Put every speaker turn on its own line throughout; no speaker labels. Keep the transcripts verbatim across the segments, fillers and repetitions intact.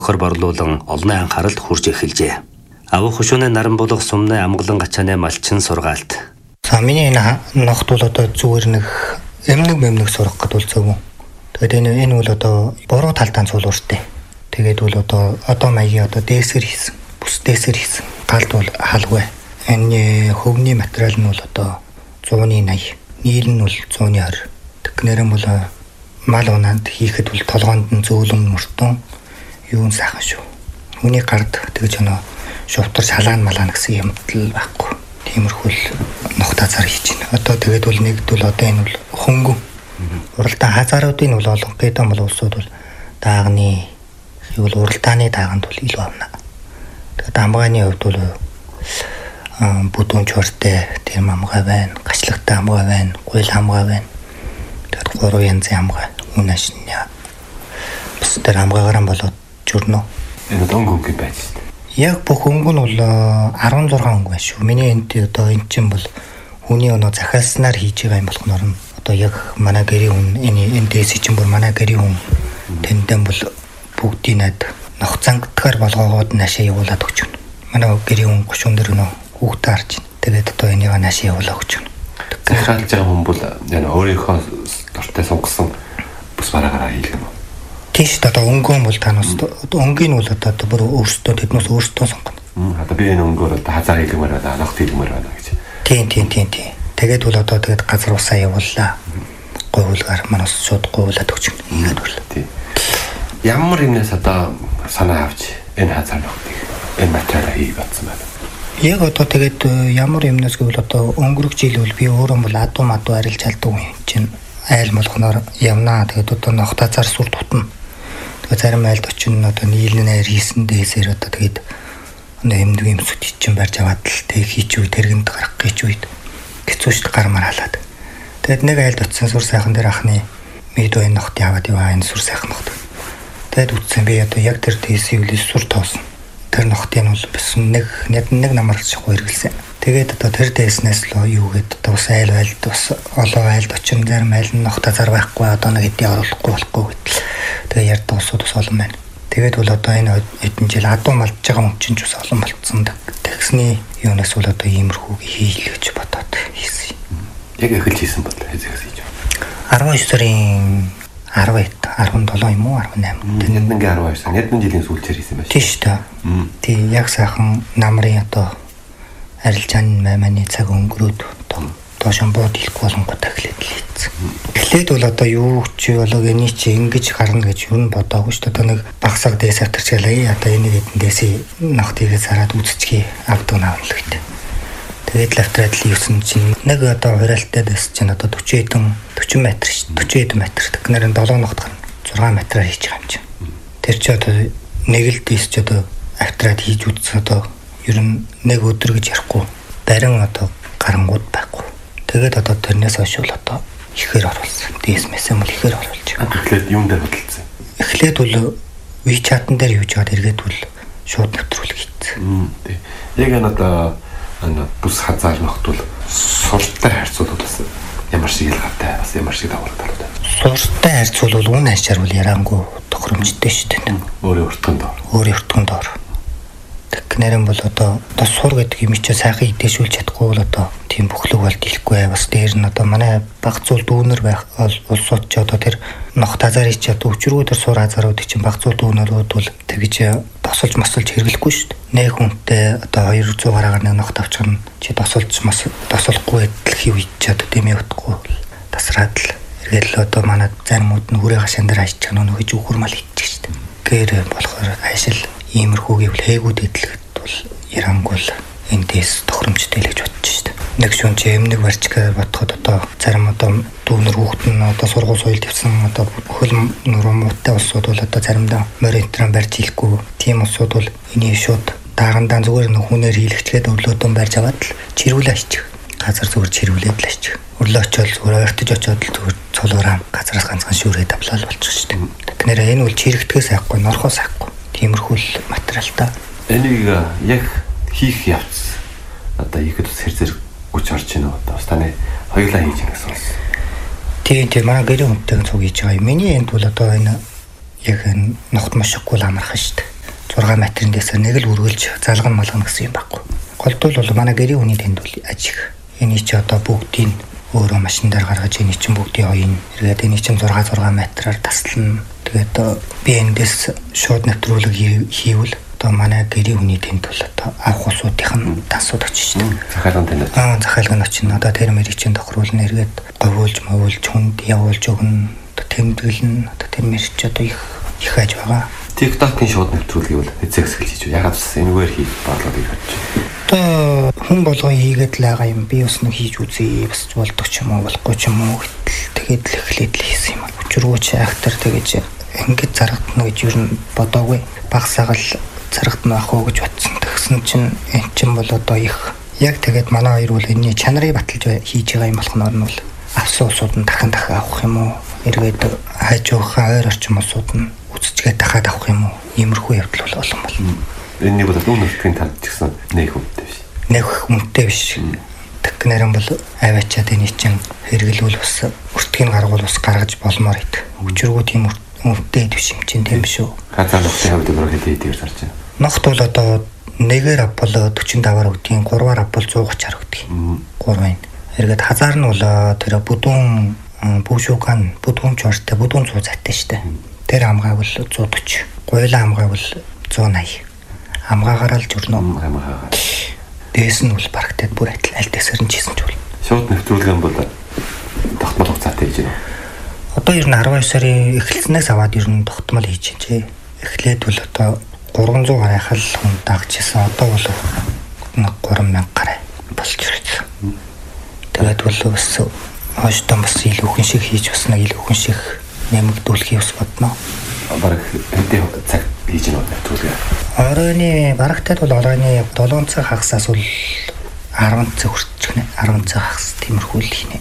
хор борлуулан олонний анхааралд хүрж эхэлжээ. Авах хушууны наран болох сумны амгалан гачааны малчин сургаалт.
За миний энэ нохт бол одоо зүгээр нэг эмнэг мэмнэг сурах гэдэг бол зөв. Тэгээд энэ энэ бол одоо буруу талдаа цуулууртай. Тэгээд бол одоо одоо маягийн одоо дээсгэр хийсэн. Бүс дээсгэр хийсэн. Галд бол халгүй. Энэ хөвгний материал нь бол одоо сто восемьдесят. Нийл нь бол сто двадцать. Тэгнэр нь бол мал унаанд хийхэд бол толгоонд нь зөөлөн мөртөн юун сайхан шүү. Хүний гард тэгж өнөө шувтар шалаан малаан гэсэн юмдл байхгүй. Тиймэрхүү нохта цар хийж байна. Одоо тэгээд бол нэгд бол одоо энэ бол хөнгөн. Уралдаан хазааруудын бол олон гэдэм бол улсууд бол даагны бол уралдааны дааганд бол илүү авна. Тэгээд амгааны хувьд бол бүдүүн чортой тийм амгаа байна, гачлахтай амгаа байна, гуйл амгаа байна. Тэгээд гурван янзын амгаа үнэш нь бас тэр амгаагаар болоод журноо.
Энэ дөнгөг байж шүү.
Яг бүх хөнгө нь бол десять хөнгө байна шүү. Миний энд одоо эн чинь бол хүний өнөө захиалснаар хийж байгаа юм болохоор нь одоо яг манай гэрийн хүн энэ энэ дэс чинь бүр манай гэрийн хүн тэндэн бол бүгдийг над нох зангадгаар болгоогоод наашаа явуулаад өгч байна. Манай гэрийн хүн гушуун дээр нөө хүүхдээ харж байна. Тэгээд одоо энийг наашаа явуулаад өгч байна.
Захиалж байгаа хүн бол яг өөрийнхөө дуртай сунгасан бус бараагаараа хийх юм.
Тийш одоо өнгөн бол танаас өнгийн бол одоо бүр өөрсдөө тэднээс өөрсдөө сонгоно.
Одоо би энэ өнгөөр одоо хазар хийлгэмээр байна, нохт хийлгэмээр байна гэж.
Тийм тийм тийм тийм. Тэгээд бол одоо тэгээд газар усаа явууллаа. Говьлгаар манаас шууд говьлаад өгч байна. Ингээд бол.
Тийм. Ямар юмнаас одоо санаа авч энэ хазар нохтыг энэ материалаа хий батсан байна.
Яг одоо тэгээд ямар юмнаас гэвэл одоо өнгөрөх жил бол би өөрөө бол адуу мадуу арилж алдаг юм чинь айл болгоноор явнаа. Тэгээд одоо нохта цар сур тутна. Зарим айлд очин одоо нийлнээр хийсэн дээсээр одоо тэгээд эмнэг юмсууд чинь барьж аваад л тэг хийч үе тэргэнд гарах гэж үед хэцүүшд гармаар халаад. Тэгээд нэг айлд очисан сур сайхан дээр ахны мэд байн нохт яваад яваа энэ сур сайхан нохт. Тэгээд үтсэн би одоо яг тэр дээсийн үлээс сур тоосон. Тэр нохтын бол бас нэг нэг намар шахуу хэрэгэлсэн. Тэгээд одоо тэр дээснээс л юу гээд одоо ус айл айлд бас олоо айлд очин зарим айл нь нохта зар байхгүй одоо нэг хэдий оруулахгүй болохгүй гэтэл тэгээ ярд усууд бас олон байна. Тэгээд бол одоо энэ хэдэн жил адуу малж байгаа хүн чинь ч бас олон болцсон. Тэгсний юунаас бол одоо иймэрхүү хийл гэж бодоод хийсэн.
Яг эхэлж хийсэн бол хэзээс хийж
арван
байна?
хоёр сарын арван седем юм уу арван восемь.
Тэнд нэг арван хоёр сар ядны жилийн сүүлчээр хийсэн байна.
Тийм шүү дээ. Тийм яг сайхан намрын одоо арилжааны маманы цаг өнгөрөөд доошон бод хэлэхгүй болонгот эхлээд л хийсэн. Эхлээд бол одоо юу ч болоо гэнэ чи ингэж гарна гэж юу н бодоогүй шүү дээ. Одоо нэг багсаг дээс авторчлаа. Одоо энийг хэдэн дээсээ нохтыг зараад үзчихье авдаг наавал гэдэг. Тэгээд лавтраад л юусэн чинь нэг одоо хураалттай дэс чинь одоо forty хэдэн forty метр шүү. forty хэдэн метр. Тэгнэр seven нохт гарна. six метраар хийж байгаа юм чинь. Тэр чи одоо нэг л дэс чи одоо автораад хийж үзсэн одоо ер нь нэг өдөр гэж ярихгүй барин одоо гарангууд байхгүй. Тэгээд одоо тэрнээс хойш бол одоо ихээр оруулсан. Дэс мэсэн бол ихээр оруулж байгаа.
Эхлээд юм дээр бодлоо.
Эхлээд бол WeChat-н дээр юуж аваад эргээд бол шууд нэвтрүүлэг хийсэн.
Тий. Яг энэ одоо ана бус хазаар нохтвол сурталтай харьцуулбал бас ямар шиг л гавтай бас ямар шиг давуу тал байна.
Сурталтай харьцуулбал үн ачаар бол ярангүй тохиромжтой шүү дээ.
Өөрийн өртгөн доор.
Өөрийн өртгөн доор. Тэгнэрэн бол одоо одоо сур гэдэг юм чи сайхан идэвшүүлж чадахгүй бол одоо тийм бүхлэг бол дийлэхгүй бай. Бас дээр нь одоо манай баг зүйл дүүнер байх улсууд ч одоо тэр нох тазаар ч одоо өчргөө тэр сур азарууд чинь баг зүйл дүүнерүүд бол тэгж тосолж масалж хэрэглэхгүй шүү дээ. Нэг хүнтэй одоо two hundred гараагаар нэг нох тавчгана чи тосолж мас тосолохгүй байтал хий үйч одоо тийм явахгүй тасраад л эргээл л одоо манай заримуд нь хүрээ гашаан дээр ажиж байгаа нөх гэж үхэрмал хийчих шүү дээ. Гэр болохоор айшил иймэрхүү гэвэл хээгүүд эдлэгт бол ярангуул энэ дэс тохиромжтой л гэж бодож шүү дээ. Нэг шүүн чи эмнэг барьчгаа бодоход одоо зарим одоо дүүнер хүүхэд нь одоо сургууль соёл тавьсан одоо хөл нурмуутай улсууд бол одоо заримдаа моринтран барьж хийхгүй тийм улсууд бол энийг шууд даагандаа зүгээр нэг хүнээр хийлэгчгээд өрлөөдөн барьж аваад л чирүүлээ аччих. Газар зүгээр чирүүлээд л аччих. Өрлөө очоод зүгээр ортож очоод л зүгээр цолоороо газараас ганцхан шүүрээд авлал болчих шүү дээ. Тэгэхээр энэ бол чирэгдгээс айхгүй норхоос айхгүй. Тиймэрхүү материалтай.
Энийг яг хийх явц одоо ихэд ус хэр зэрэг гүч орж ийн одоо бас таны хоёулаа хийж байгаа гэсэн.
Тийм тийм манай гэрийн хүнтэйг цуг хийж байгаа. Миний энд бол одоо энэ яг нохт мошгүй л амархан шүү дээ. зураг метрийн дэсээр нэг л үргэлж залган малгана гэсэн юм байхгүй. Голдвол бол манай гэрийн хүний тэнд бол ажиг. Эний чи одоо бүгдийг өөрөө машин дээр гаргаж эний чинь бүгдийн оён. Тэгээд эний чинь зураг зураг метраар таслана. Тэгээд би эндээс шууд нэвтрүүлэг хийвэл одоо манай гэрийн хүний тэнд бол одоо авах усуудын тасууд очиж шүү дээ.
Захиалгын тэнд.
Аа захиалгын очино. Одоо тэр мэрийг чинь тохируулна эргээд говьулж мовулж хүнд явуулж өгнө. Тэмдэглэн одоо тэр мэрч одоо их их аж байгаа.
TikTok-ийн шууд нэвтрүүлгийг бол эцэгс эхэлж хийж ягаад бас энэгээр хийж баалаад ирэх гэж.
Одоо хүн болгоо хийгээд л байгаа юм. Би бас нэг хийж үзье. Бас болдог ч юм уу, болохгүй ч юм уу гэтэл тэгээд л эхлээд л хийсэн юм. Өчргөөч актер тэгэж ингээд зарагдана гэж юу н бодоогүй. Багсаага л зарагдана ах уу гэж бодсон. Тэгсэн чинь эн чинь бол одоо их яг тэгээд манай хоёр бол энэ чанарыг баталж хийж байгаа юм болохоор нь бол авсан усууд нь дахин дахин авах юм уу? Эргээд хажуухаа ойр орчим усууд нь үцэжгээ дахиад авах юм уу? Иймэрхүү явдал бол олон болно.
Энэ бол дүүн нутгийн танд ч гэсэн нэг хүмтэй биш.
Нэг хүмтэй биш. Тэгнэрэн бол аваачаад энэ чинь хэрэглүүл бас өртгийг гаргуул бас гаргаж болмоор идэг. Өчргөө тийм хүмтэй биш юм чинь тийм шүү.
Хацаа нутгийн хувьд өөр хэд хэдийгээр зарж байна.
Нохт бол одоо нэгээр авбал forty-five өгдөг, гурваар авбал one thirty өгдөг. Гурвын. Эргээд хазаар нь бол тэр бүдүүн бүшүүган бүдүүн чортой бүдүүн one hundred цаатай штэ. Тэр амгаа бол one forty. Гойлаа амгаа бол one eighty. Амгаагаараа л журноо.
Амгаагаар.
Дээс нь бол барагтаад бүр адил аль дэсэр нь чийсэн ч бол.
Шууд нэвтрүүлгэн бол тогтмол хугацаатай хийж байна.
Одоо ер нь twelve сарын эхлэлснээс аваад ер нь тогтмол хийж чинь. Эхлээд бол одоо three hundred гарайхал хүн дагчихсан. Одоо бол three thousand гарай болж ирсэн. Тэгээд бол бас хойштон бас илүүхэн шиг хийж басна, илүүхэн шиг нэмэгдүүлэхийг бас бодно.
Бараг хэдийн цаг хийж байна нэвтрүүлгээ.
Оройны барагтад бол оройны seven цаг хагасаас бол ten цаг хүрчих нэ. ten цаг хагас тиймэрхүү л хийнэ.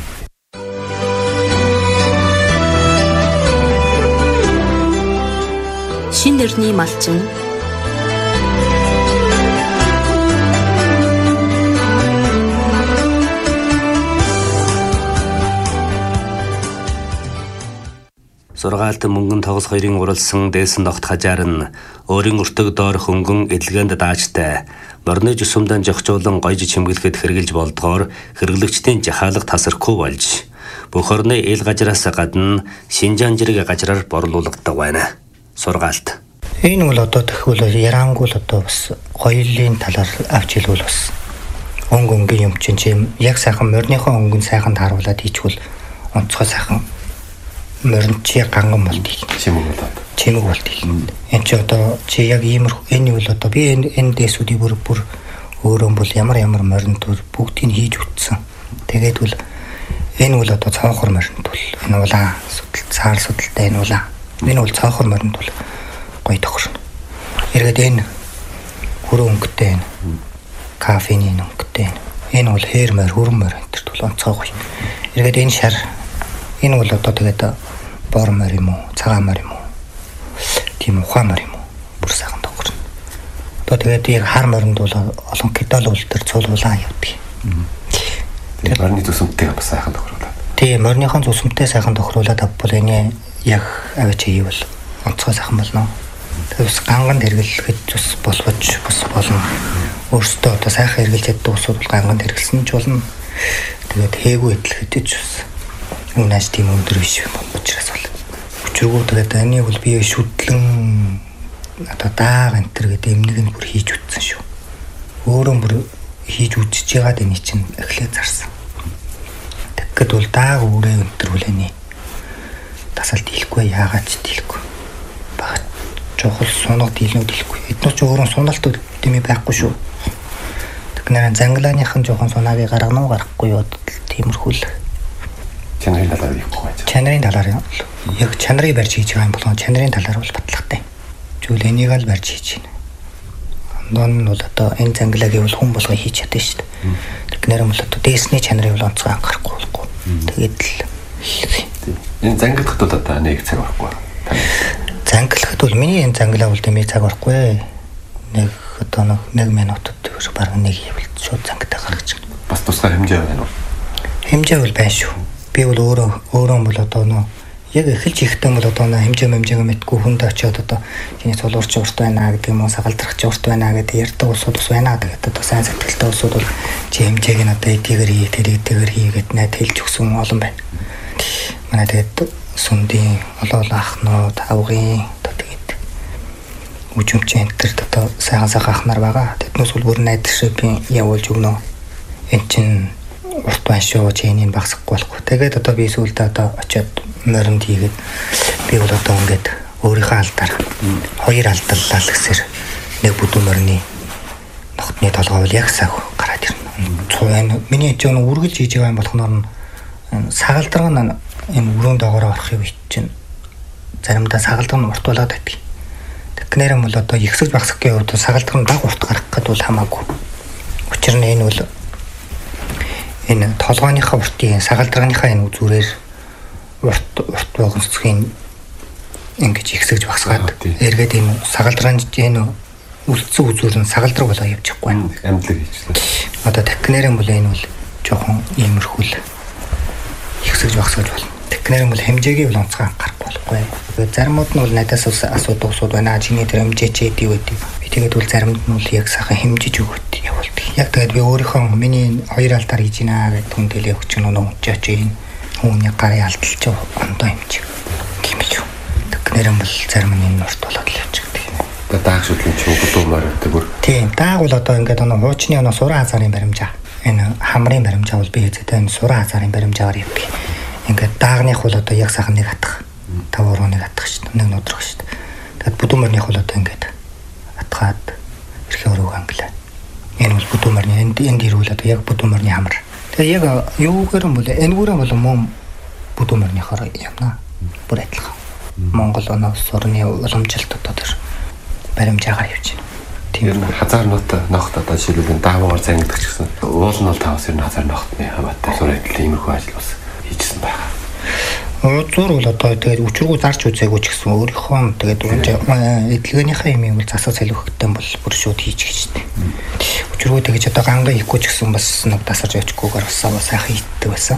Шин дэрний малчин
Сургаалт мөнгөн тогс хоёрын уралсан дээсэн ногт хажаар нь өөрийн өртөг доор хөнгөн эдлгээнд даажтай морны жусумдан жохжуулан гойж чимгэлэхэд хэрглэж болдгоор хэрэглэгчдийн жахаалга тасархгүй болж бүх орны ил гажраас гадна Шинжаан жирэг гажраар борлуулагддаг байна. Сургаалт.
Энэ бол одоо тэгвэл яраангуул одоо бас хоёулын талаар авч хэлвэл бас өнгө өнгийн юм чинь яг сайхан морныхоо өнгөнд сайхан тааруулаад хийчихвэл онцгой сайхан морин чи ганган болд хий.
Чимэг болоод.
Чимэг болд хий. Энд чи одоо чи яг иймэрхүү энэ бол одоо би энэ энэ дэсүүдийг бүр бүр өөрөө бол ямар ямар морин төр бүгдийг хийж үтсэн. Тэгээд бол энэ бол одоо цаахар морин тул энэ улаан судал цаар судалтай энэ улаан. Энэ бол цаахар морин тул гоё тохирно. Эргээд энэ хөрөн өнгөтэй энэ кофений өнгөтэй энэ бол хээр морь хөрөн морь энэ тул онцгой гоё. Эргээд энэ шар энэ бол одоо тэгээд бор морь юм уу, цагаан морь юм уу? Тийм ухаан морь юм уу? Бүр сайхан тохирно. Одоо тэгээд яг хар моринд бол олон кидал бол төр цуулуулаа явдаг.
Тэгээд морины зүсэмтэй бас сайхан тохируулаад.
Тийм морныхон зүсэмтэй сайхан тохируулаад авбал энэ яг авч хийвэл онцгой сайхан болно. Тэгээс ганганд хэрэглэхэд зүс болгож бас болно. Өөртөө одоо сайхан хэрэглэж чаддаг усуд бол ганганд хэрэглэсэн ч болно. Тэгээд хээгүү идэлхэд ч бас үнэш тийм өндөр биш юм учраас бол. Өчргөө тэгээд энэ бол би шүтлэн одоо дааг энэ төр гэдэг эмнийг нь бүр хийж үтсэн шүү. Өөрөө бүр хийж үтсэж байгаад энэ чинь эхлээд зарсан. Тэгэхэд бол дааг өөрөө энэ төр хүлээний тасалд дийлэхгүй яагаад ч дийлэхгүй. Багт жохол сунаг дийлнүүд дийлэхгүй. Эднээс ч өөрөө суналт дэмий байхгүй шүү. Тэгнээр занглааныхан жоохон сунагийг гаргана уу гарахгүй юу тиймэрхүү л.
Чанарын талаар ярихгүй байж.
Чанарын талаар яг чанарыг барьж хийж байгаа юм болон чанарын талаар бол батлагтай. Зүйл энийг л барьж хийж байна. Андон бол одоо энэ зангалагийг бол хүн болгоо хийж чадсан шүү дээ. Тэгнэр бол одоо дээсний чанарыг бол онцгой анхаарахгүй болохгүй. Тэгээд л
энэ зангалахад бол одоо нэг цаг орохгүй.
Зангалахад бол миний энэ зангалаа бол дэмий цаг орохгүй. Нэг одоо нэг минутад төгс бараг нэг явал шууд зангатаа гаргаж байна.
Бас тусгай хэмжээ байна уу?
Хэмжээ бол байна шүү. Би бол өөрөө өөрөө бол одоо нөө яг эхэлж ихтэй бол одоо хэмжээ хэмжээгээ мэдгүй хүнд очиод одоо чиний цулуурч урт байна гэдэг юм уу сагалдрахч урт байна гэдэг ярьдаг улсууд бас байна гэдэг одоо сайн сэтгэлтэй улсууд бол чи хэмжээг нь одоо эдгээр хий тэр эдгээр хийгээд найд хэлж өгсөн олон байна. Манай тэгээд сүндийн олоол ахнууд авгын одоо тэгээд үжимчин энтер одоо сайхан сайхан ахнаар байгаа. Тэднээс бол бүр найд шиг би явуулж өгнө. Энд чин урт байна шүү чиний багсахгүй болохгүй. Тэгээд одоо би сүулдэ одоо очиод моринд хийгээд би бол одоо ингээд өөрийнхөө алдаар хоёр алдаллаа л гэсээр нэг бүдүүн морины нохтны толгой бол яг саг гараад ирнэ. Цуун миний ч нэг үргэлж хийж байгаа юм болохноор нь сагалдраг нь энэ өрөөнд доогоор орохыг бит чинь заримдаа сагалдраг нь урт болоод байдаг. Тэгэхээр юм бол одоо ихсэж багсахын хувьд сагалдраг нь баг урт гарах гэдэг бол хамаагүй. Учир нь энэ бол энэ толгойныхаа уртын сагалдрагныхаа энэ үзүүрээр урт урт болгоцгийн ингэж ихсэж багсгаад эргээд энэ сагалдрагын энэ үлдсэн үзүүр нь сагалдраг болоо явчихгүй байна.
Амьдлаг хийчихсэн.
Одоо техникэрэн бол энэ бол жоохон иймэрхүүл ихсэж багсаж болно. Техникэрэн бол хэмжээгээ бол онцгой анхаарахгүй болохгүй. Тэгээд заримуд нь бол надаас асуудаг усуд байна. Чиний тэр хэмжээч эдий үгүй. Би тэгээд бол заримд нь бол яг сайхан хэмжиж өгöd явуулдаг. Яг тэгээд би өөрийнхөө миний хоёр алдар хийж гинэ гэдэг түндэлээ өгч нүн унчаач юм. Үүний гарын алдалч ондоо хэмжиг. Тийм л юу. Техникэрэн бол зарим нь энэ урт болоод л явчихдаг.
Одоо дааг шүтлэн чи бүдүүмээр гэдэг бүр.
Тийм, дааг бол одоо ингээд оноо хуучны оноо суран хазарын баримжаа. Энэ хамрын баримжаа бол би хэзээ энэ суран хазарын баримжаагаар явдаг. Ингээд даагных бол одоо яг сайхан нэг атах. Тав ургыг атах шүү дээ. Нэг нудрах шүү дээ. Тэгэд бүдүүмэрнийх бол одоо ингээд атгаад эрхээ өрөөг англаа. Энэ бол бүдүүмэрний энд энд ирвэл одоо яг бүдүүмэрний хамар. Тэгээ яг юугаар юм бэ? Энгүүрэн бол мөн бүдүүмэрнийхоор явна. Бүр адилхан. Монгол оноо сурны уламжилт одоо тэр баримжаагаар явж байна.
Тэр нь хазар нот ногт одоо жишээлбэл даавар зангиддаг ч гэсэн уул нь бол тавс ер нь хазар ногтны хамаатай сурайтал иймэрхүү ажил бас хийжсэн байна.
Зур бол одоо тэгээд өчргөө зарч үзээгүй ч гэсэн өөрийнхөө тэгээд эдлэгнийхээ юм бол засаг солиохтой бол бүр шууд хийж гэжтэй. Өчргөө тэгэж одоо ганга хийхгүй ч гэсэн бас нэг тасарч очихгүйгээр бас сайхан хийдэг байсан.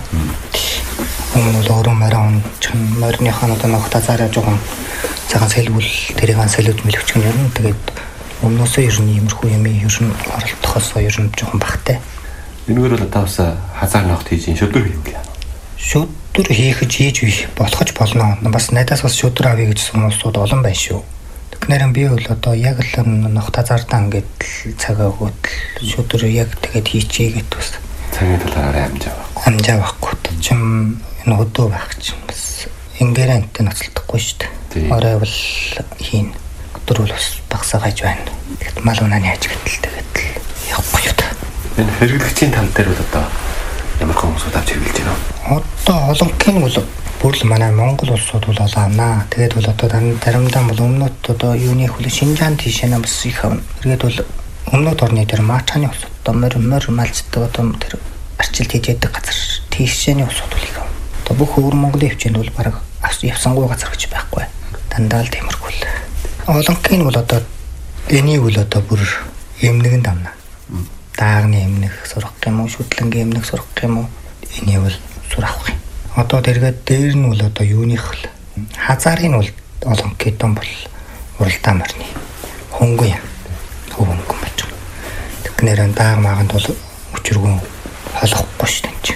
Өмнө нь өөрөө морин мориныхаа одоо нэг тазаараа жоохон цагаан сэлгүүл тэрийг ан солиуд мэлвч юм юм. Тэгээд өмнөөсөө ер нь иймэрхүү юм ер нь оролдохоос ер нь жоохон багтай.
Энэгээр бол одоо бас хазар ногт хийж шүдүр хийм гээ.
Шүдүр хийх хийж бий болгож болно. Бас найдаас бас шүдүр авъя гэж хүмүүсүүд олон байна шүү. Тэгэхээр би бол одоо яг л ногт хазартаа ингээд цагаа өгөөд шүдүр яг тэгээд хийчихье гэд бас
цагийн талаараа амжаа байхгүй.
Амжаа байхгүй. Чим энэ өдөө байх чинь бас ингерэнттэй ноцолдохгүй шүү дээ. Орой бол хийн. Өдөр бол бас багсаа гаж байна. Тэгэхэд мал унааны хаж гэтэл тэгээд явахгүй юу та.
Энэ хэрэглэгчийн тал дээр бол одоо ямар хүмүүсүүд авч хэрэглэж байна вэ?
Одоо олонхын бол бүр л манай Монгол улсууд бол олоонаа. Тэгээд бол одоо заримдаа бол өмнөд одоо юуны хөл Шинжаан тийшээ бас их авна. Тэгээд бол өмнөд орны тэр Мачаны улсууд одоо мөр мөр малцдаг одоо тэр арчилт хийж яддаг газар тийшээний улсууд бол их авна. Одоо бүх өвөр Монголын хвчэнд бол баг явсангүй газар гэж байхгүй. Дандаа л тиймэрхүү л. Олонхын бол одоо энийг бол одоо бүр эмнэгэн давна. Даагны эмнэг сурах юм уу, шүтлэнгийн эмнэг сурах юм уу? Энийг бол сур авах юм. Одоо тэргээд дээр нь бол одоо юуных л хазарын бол олонхын бол уралдаан морины хөнгөн юм. Хөнгөн байж байгаа. Тэгэхээр дааг маганд бол өчргөн холохгүй шүү дээ.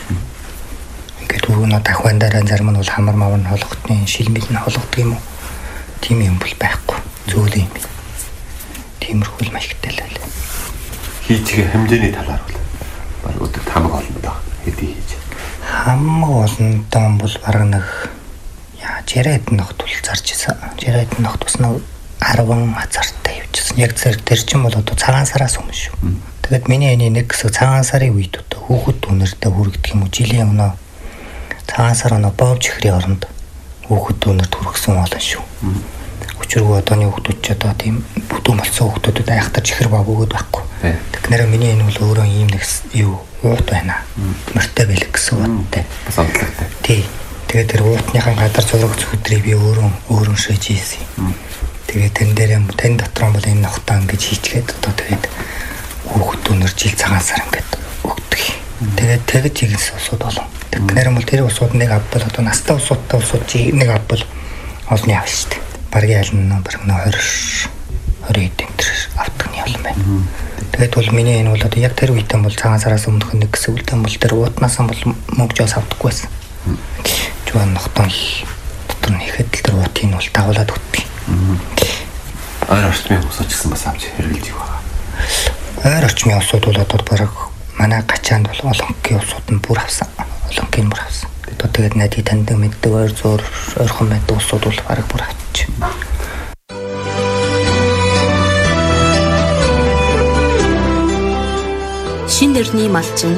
Ингээд өргөнө дахвандараа зарим нь бол хамар мавар нь хологтны шилмэл нь хологдөг юм уу? Тийм юм бол байхгүй. Зөөлөн юм. Тиймэрхүү маш ихтэй л байл.
Хийчихээ хэмжээний талаар бол баг өдөрт хамаг олно даа. Хэдий хийж.
Хамаг олнтой бол баг нэг яа жирээд ногт бол зарж исэн. Жирээд ногт бас нэг арван хазартай явжсэн. Яг зэрэг тэр чинь бол одоо цагаан сараас өмнө шүү. Тэгээд миний энэ нэг хэсэг цагаан сарын үед одоо хүүхэд үнэртэй хүрэгдэх юм уу? Жилийн өмнө цагаан сар оноо боовч ихрийн оронд хүүхэд үнэрт хүргэсэн болно шүү. Өчргөө одооны хүүхдүүд ч одоо тийм бүдүүн болсон хүүхдүүдэд айхтар чихэр бав өгöd байхгүй. Тэгэхээр миний энэ бол өөрөө ийм нэг юу уут байна. Мөртэй бэлэг гэсэн утгатай.
Бас онцлогтой.
Тий. Тэгээд тэр уутныхаа гадар зураг зөвхөдрийг би өөрөө өөрөө шийдэж ийсэн. Тэгээд тэн дээрээ тань дотор бол энэ нохтоо ингэж хийчгээд одоо тэгээд хүүхэд өнөр жил цагаан сар ингээд өгдөг. Тэгээд тэгж хийгээс усууд болон. Тэгэхээр бол тэр усууд нэг авбал одоо настай усуудтай усууд чи нэг авбал олны авна шүү дээ. Баргийн аль нь бараг нэг двадцать двадцать энэ авдаг нь юм байна. Тэгээд бол миний энэ бол одоо яг тэр үедээ бол цагаан сараас өмнөх нэг гэсэн үлдэн бол тэр уутнаас бол мөнгө жоос авдаггүй байсан. Жуун нохтон дотор нь ихэд л тэр уутын бол дагуулад өгдөг.
Ойр орчмын усууд гэсэн бас авч хэрэглэж байгаа.
Ойр орчмын усууд бол одоо бараг манай гачаанд бол олонгийн усууд нь бүр авсан. Олонгийн бүр авсан. Тэгээд найдаа танд мэддэг ойр зур ойрхон мэддэг усууд бол бараг бүр авчих.
Шин дэрний малчин.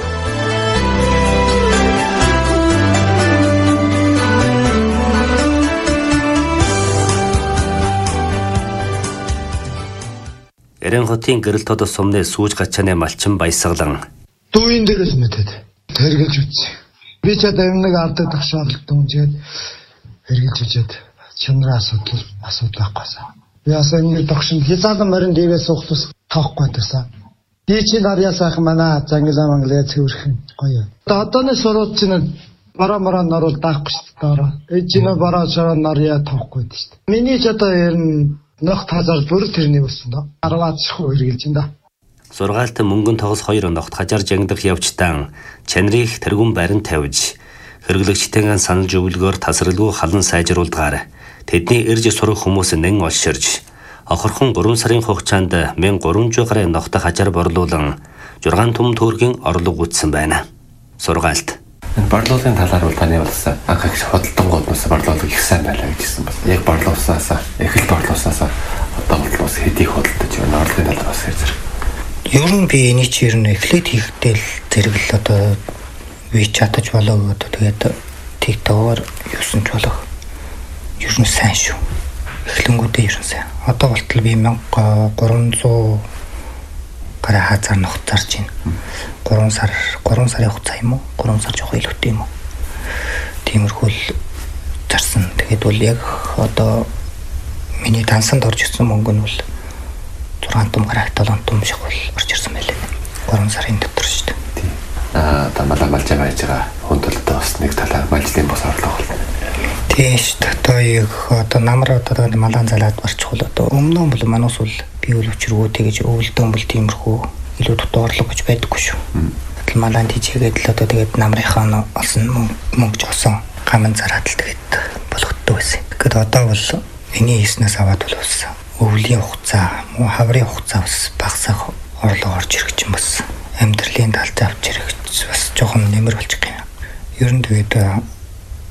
Эрен хотын гэрэл тодос сумны сүүж гачааны малчин баясгалан.
Дүүийн дээрээс мэдэд хэрэгжилж үзье. Би ч одоо юм нэг авдаг ташаалт үнжээд хэрэгжилж үзээд чанарын асуудал асуудал байхгүй. Би асаа нэг тогшин хязгаарлан морин дээрээс суух тоохгүй байсан. Би чи нарьяа сайхан манай зангилаа манглаа цэвэрхэн гоё. Одооны сурууд чинь бараа мараа нар бол даахгүй шүү дээ. Эжинэ бараа шараа нарьяа тоохгүй дээ шүү дээ. Миний ч одоо ер нь нөх тазар бүр тэрний өссөн доо. Арваад шхуу хэрэгжилж энэ да.
Сургаалт мөнгөн тогос хоёр ногт хажаар жангдах явцтан чанарыг тэргүүн барин тавьж хэрэглэгчтэйгэн санал зөвлөгөөр тасралгүй халан сайжруулдгаар тэдний ирж сурах хүмүүс нэн олширж охорхон гурван сарын хугацаанд мянга гурван зуун гаруй ногт хажаар борлуулан зургаан том төгрөгийн орлого үүссэн байна. Сургаалт
Энэ борлуулалтын талаар бол таны бас анх их хөдөлгөөс борлуулалт их сайн байлаа гэжсэн бас. Яг борлуулсаасаа, эхэл борлуулсаасаа одоо бол бас хэдийг хөдөлж байна. Орлогын талаар бас хэрэг.
Ер нь би эний чи ер нь эхлээд хийхдээ л зэрэг л одоо ви чатаж болоо одоо тэгээд TikTok-оор юусан ч болоо. Ер нь сайн шүү. Эхлэнгүүдээ ер нь сайн. Одоо болтол би мянга гурван зуун гараа хазар ногт зарж байна. гурван сар гурван сарын хугацаа юм уу? гурван сар жоох илүүтэй юм уу? Тиймэрхүү л зарсан. Тэгээд бол яг одоо миний дансанд орж ирсэн мөнгө нь бол зургаан том гараа долоон том шиг бол орж ирсэн байлээ. гурван сарын дотор шүү дээ.
Аа тамала малжаа байж байгаа хүндэлтэй бас нэг талаар малжлын бос орлого бол.
Тийш одоо яг одоо намар одоо малан залаад барчихвал одоо өмнө нь бол манус бол би үл өчргөө тэгэж өвөлдөн бол тиймэрхүү илүү дутуу орлого гэж байдаггүй шүү. Адил малан тийчгээд л одоо тэгээд намрынхаа олсон мөнгө жоосон гаман зараад л тэгээд болгоддог байсан. Тэгэхэд одоо бол эний хийснээс аваад бол бас өвлийн хугацаа, муу хаврын хугацаа бас багасах орлого орж ирэх юм бас амьдралын талд авч ирэх бас жоохон нэмэр болж байгаа юм. Ер нь тэгээд